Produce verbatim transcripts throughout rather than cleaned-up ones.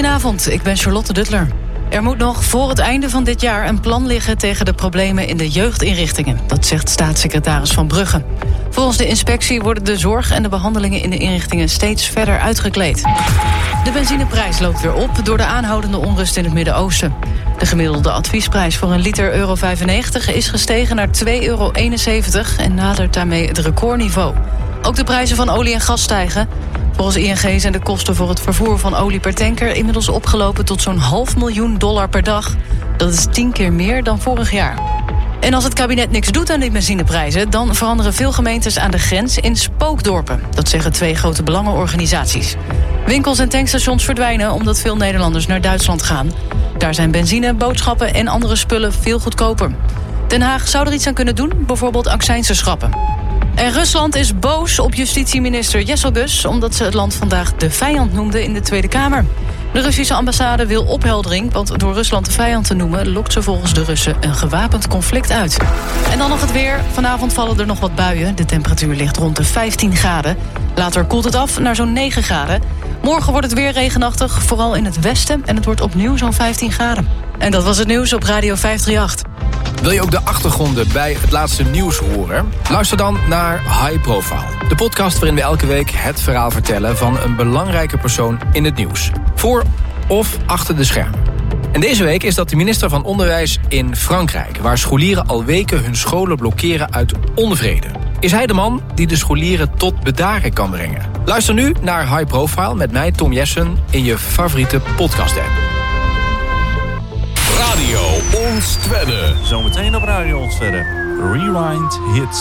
Goedenavond, ik ben Charlotte Duttler. Er moet nog voor het einde van dit jaar een plan liggen tegen de problemen in de jeugdinrichtingen. Dat zegt staatssecretaris Van Brugge. Volgens de inspectie worden de zorg en de behandelingen in de inrichtingen steeds verder uitgekleed. De benzineprijs loopt weer op door de aanhoudende onrust in het Midden-Oosten. De gemiddelde adviesprijs voor een liter euro vijfennegentig is gestegen naar twee euro eenenzeventig en nadert daarmee het recordniveau. Ook de prijzen van olie en gas stijgen. Volgens I N G zijn de kosten voor het vervoer van olie per tanker inmiddels opgelopen tot zo'n half miljoen dollar per dag. Dat is tien keer meer dan vorig jaar. En als het kabinet niks doet aan die benzineprijzen, dan veranderen veel gemeentes aan de grens in spookdorpen. Dat zeggen twee grote belangenorganisaties. Winkels en tankstations verdwijnen omdat veel Nederlanders naar Duitsland gaan. Daar zijn benzine, boodschappen en andere spullen veel goedkoper. Den Haag zou er iets aan kunnen doen, bijvoorbeeld accijnsen schrappen. En Rusland is boos op justitieminister Jesselgus, omdat ze het land vandaag de vijand noemde in de Tweede Kamer. De Russische ambassade wil opheldering, want door Rusland de vijand te noemen lokt ze volgens de Russen een gewapend conflict uit. En dan nog het weer. Vanavond vallen er nog wat buien. De temperatuur ligt rond de vijftien graden. Later koelt het af naar zo'n negen graden. Morgen wordt het weer regenachtig, vooral in het westen. En het wordt opnieuw zo'n vijftien graden. En dat was het nieuws op Radio vijfdrieënachtig. Wil je ook de achtergronden bij het laatste nieuws horen? Luister dan naar High Profile. De podcast waarin we elke week het verhaal vertellen van een belangrijke persoon in het nieuws. Voor of achter de schermen. En deze week is dat de minister van Onderwijs in Frankrijk, waar scholieren al weken hun scholen blokkeren uit onvrede. Is hij de man die de scholieren tot bedaren kan brengen? Luister nu naar High Profile met mij, Tom Jessen, in je favoriete podcast-app. Radio Ons Twedde. Zometeen op Radio Ons Twedde. Rewind Hits.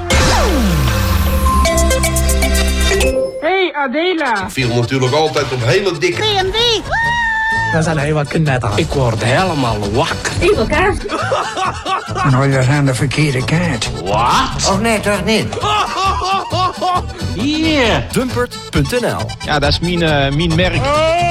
Hey Adela. Ik viel natuurlijk altijd op hele dikke... B M W. We zijn heel wat knetter. Ik word helemaal wakker. Even kaart. En hoor je aan de verkeerde kaart. Wat? Oh nee, toch niet? Hier. Dumpert punt n l. Ja, dat is mijn, uh, mijn merk.